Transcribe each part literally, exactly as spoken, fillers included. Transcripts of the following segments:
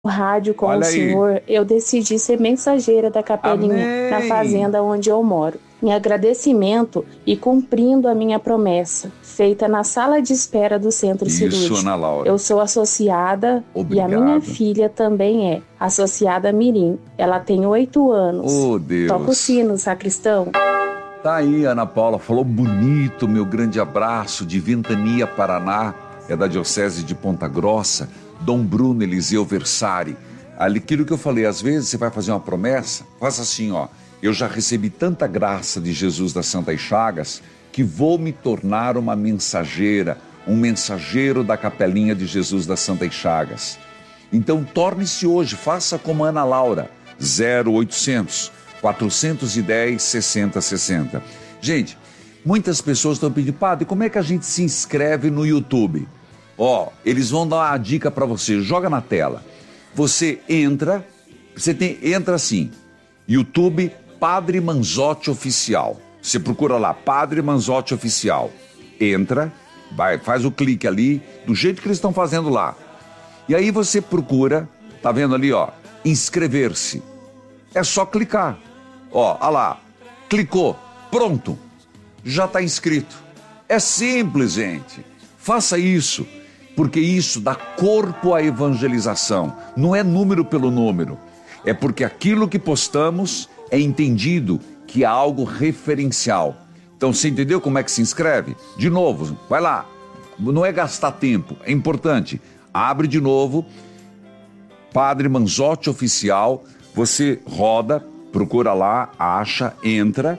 rádio com Olha o aí. senhor, eu decidi ser mensageira da capelinha Amém. na fazenda onde eu moro. Em agradecimento e cumprindo a minha promessa, feita na sala de espera do centro Isso, cirúrgico. Ana Laura. Eu sou associada Obrigado. e a minha filha também é associada Mirim. Ela tem oito anos. Oh, Deus. Toca o sino, sacristão. Tá aí, Ana Paula, falou bonito, meu grande abraço de Ventania, Paraná, é da Diocese de Ponta Grossa, Dom Bruno Eliseu Versari. Aquilo que eu falei, às vezes você vai fazer uma promessa, faça assim, ó, eu já recebi tanta graça de Jesus das Santas Chagas, que vou me tornar uma mensageira, um mensageiro da capelinha de Jesus das Santas Chagas. Então torne-se hoje, faça como Ana Laura, zero oitocentos, quatrocentos e dez, sessenta sessenta. Gente, muitas pessoas estão pedindo, padre, como é que a gente se inscreve no YouTube? Ó, eles vão dar uma dica para você, joga na tela. Você entra, você tem, entra assim, YouTube Padre Manzotti Oficial. Você procura lá, Padre Manzotti Oficial. Entra, vai, faz o clique ali, do jeito que eles estão fazendo lá. E aí você procura, tá vendo ali, ó, inscrever-se. É só clicar. Ó, olha lá, clicou, pronto, já está inscrito. É simples, gente. Faça isso, porque isso dá corpo à evangelização. Não é número pelo número. É porque aquilo que postamos é entendido que é algo referencial. Então, você entendeu como é que se inscreve? De novo, vai lá. Não é gastar tempo, é importante. Abre de novo, Padre Manzotti Oficial, você roda, procura lá, acha, entra,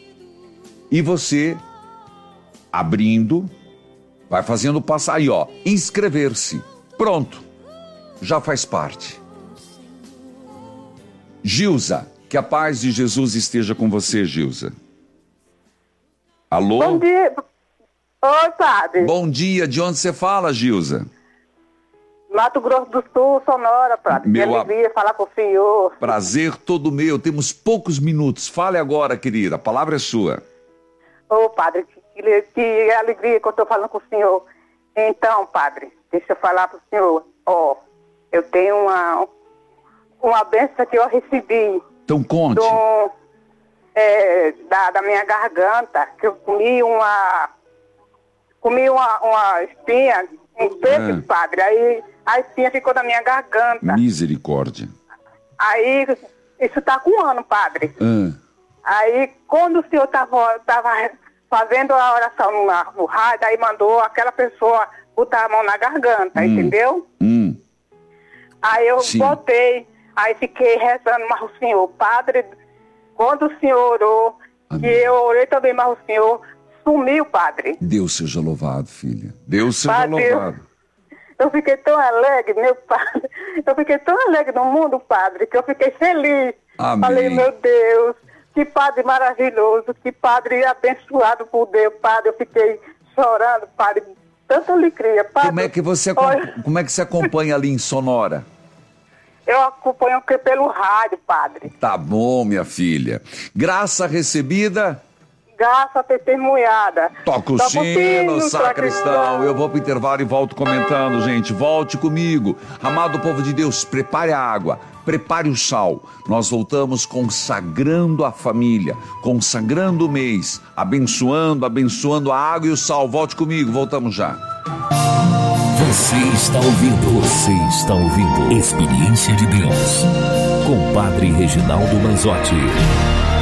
e você, abrindo, vai fazendo passar aí, ó, inscrever-se. Pronto, já faz parte. Gilza, que a paz de Jesus esteja com você, Gilza. Alô? Bom dia. Oi, padre. Bom dia, de onde você fala, Gilza? Mato Grosso do Sul, Sonora, padre. Meu Que alegria falar com o senhor. Prazer todo meu, temos poucos minutos. Fale agora, querida, a palavra é sua. Ô, padre, que, que, que alegria que eu estou falando com o senhor. Então, padre, deixa eu falar para o senhor. Ó, eu tenho uma, uma benção que eu recebi. Então conte. Do, é, da, da minha garganta, que eu comi uma... Comi uma, uma espinha, um peixe, Ah. padre. Aí a espinha ficou na minha garganta. Misericórdia. Aí, isso tá com um ano, padre. Ah, Aí, quando o senhor tava, tava fazendo a oração no, no rádio, aí mandou aquela pessoa botar a mão na garganta, Hum. entendeu? hum, Aí eu Sim. botei, aí fiquei rezando, mas o senhor, padre, quando o senhor orou, Amém. que eu orei também, mas o senhor sumiu, padre. Deus seja louvado, filha. Deus seja Padre, louvado. Eu fiquei tão alegre, meu padre. Eu fiquei tão alegre no mundo, padre, que eu fiquei feliz. Amém. Falei, meu Deus, que padre maravilhoso, que padre abençoado por Deus, padre. Eu fiquei chorando, padre, tanta alegria, padre. Como é que você acom- Olha, como é que você acompanha ali em Sonora? eu acompanho que pelo rádio, padre. Tá bom, minha filha. Graça recebida. Graça testemunhada. Toca o Toca sino, sacristão. Eu vou pro intervalo e volto comentando, gente. Volte comigo. Amado povo de Deus, prepare a água, prepare o sal. Nós voltamos consagrando a família, consagrando o mês, abençoando, abençoando a água e o sal. Volte comigo, voltamos já. Você está ouvindo, você está ouvindo Experiência de Deus com Padre Reginaldo Manzotti.